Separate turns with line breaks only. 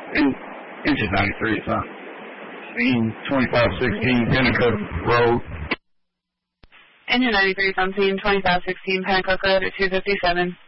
Engine 93, son. 2516 Pennacook Road.
Engine 93 is on scene, 2516 Pennacook Road at 257.